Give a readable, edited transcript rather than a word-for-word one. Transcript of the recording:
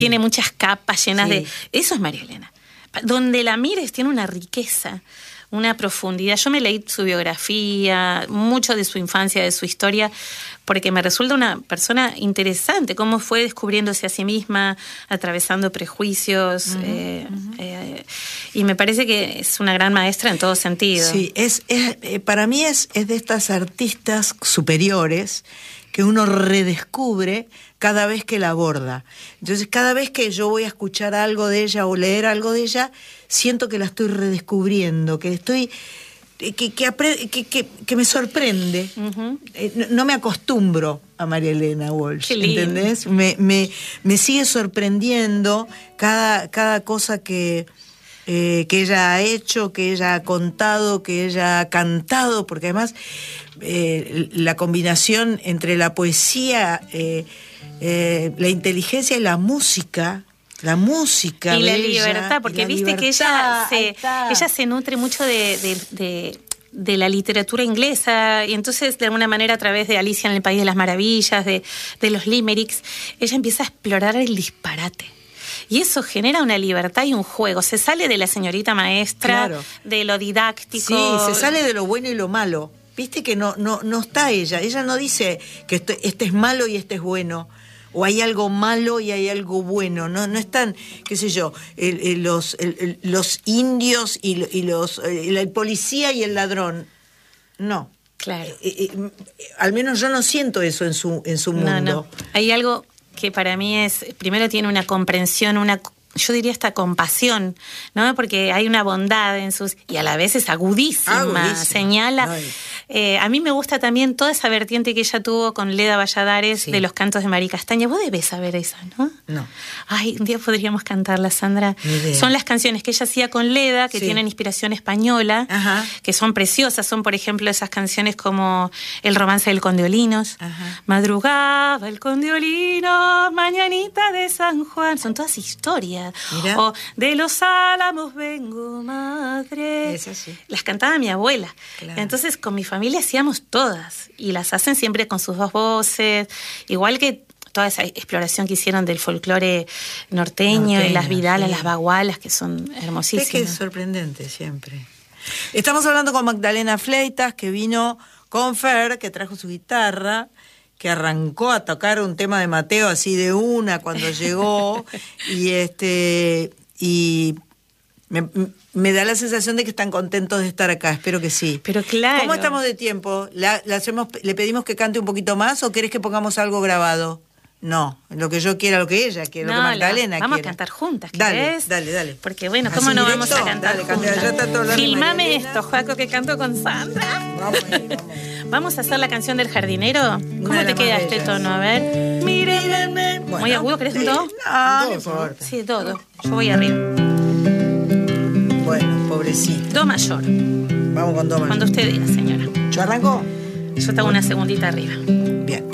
tiene muchas capas llenas de... Eso es María Elena. Donde la mires tiene una riqueza, una profundidad. Yo me leí su biografía, mucho de su infancia, de su historia, porque me resulta una persona interesante, cómo fue descubriéndose a sí misma, atravesando prejuicios, y me parece que es una gran maestra en todo sentido. Sí, para mí es de estas artistas superiores que uno redescubre cada vez que la aborda. Entonces, cada vez que yo voy a escuchar algo de ella o leer algo de ella, siento que la estoy redescubriendo, que me sorprende. No me acostumbro a María Elena Walsh, ¿entendés? Me sigue sorprendiendo cada cosa que ella ha hecho, que ella ha contado, que ella ha cantado, porque además la combinación entre la poesía, la inteligencia y la música y la libertad, porque viste que ella se nutre mucho de la literatura inglesa, y entonces de alguna manera a través de Alicia en el País de las Maravillas, de los limericks, ella empieza a explorar el disparate. Y eso genera una libertad y un juego. Se sale de la señorita maestra, claro, de lo didáctico. Sí, se sale de lo bueno y lo malo. Viste que no está ella. Ella no dice que este es malo y este es bueno. O hay algo malo y hay algo bueno. No están, qué sé yo, los indios y el policía y el ladrón. No. Claro. Al menos yo no siento eso en su mundo. No. Hay algo que para mí primero tiene una comprensión, yo diría hasta compasión, ¿no? Porque hay una bondad en y a la vez es agudísima. Señala. A mí me gusta también toda esa vertiente que ella tuvo con Leda Valladares, de los cantos de Mari Castaña. Vos debés saber esa, ¿no? No. Ay, un día podríamos cantarla, Sandra. Son las canciones que ella hacía con Leda, que tienen inspiración española, que son preciosas. Son, por ejemplo, esas canciones como El romance del Condeolinos, Madrugaba el Condeolino, Mañanita de San Juan. Son todas historias. Mirá. O De los Álamos vengo, madre. Esa sí. Las cantaba mi abuela. Claro. Entonces, con mi familia hacíamos todas. Y las hacen siempre con sus dos voces. Igual que toda esa exploración que hicieron del folclore norteño y las vidalas, las bagualas, que son hermosísimas. Es que es sorprendente siempre. Estamos hablando con Magdalena Fleitas, que vino con Fer, que trajo su guitarra, que arrancó a tocar un tema de Mateo así de una cuando llegó, y me da la sensación de que están contentos de estar acá. Espero que sí. Pero claro. ¿Cómo estamos de tiempo? ¿Le pedimos que cante un poquito más o querés que pongamos algo grabado? No, lo que yo quiera, lo que ella quiere, lo que Magdalena quiere. Vamos a cantar juntas, ¿querés? Dale. Porque bueno, ¿cómo no vamos a cantar juntas? Filmame esto, Joaco, que canto con Sandra. Vamos a hacer la canción del jardinero. ¿Cómo te queda este tono? A ver. Mírenme. Bueno, muy agudo, ¿querés un do? No importa. Sí, do. Yo voy arriba. Bueno, pobrecito. Do mayor. Vamos con do mayor. Cuando usted diga, señora. ¿Yo arranco? Yo te hago una segundita arriba. Bien.